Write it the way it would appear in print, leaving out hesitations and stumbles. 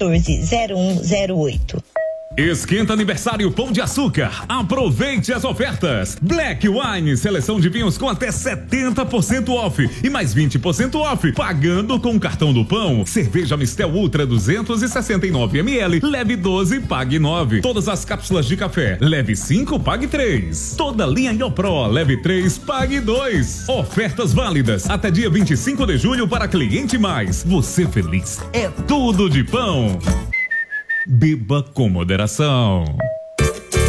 0108. Esquenta aniversário Pão de Açúcar. Aproveite as ofertas. Black Wine, seleção de vinhos com até 70% off e mais 20% off, pagando com o cartão do Pão. Cerveja Mistel Ultra 269 ml, leve 12, pague 9. Todas as cápsulas de café, leve 5, pague 3. Toda linha Iopro, leve 3, pague 2. Ofertas válidas até dia 25 de julho para cliente mais. Você feliz é tudo de Pão. Beba com moderação.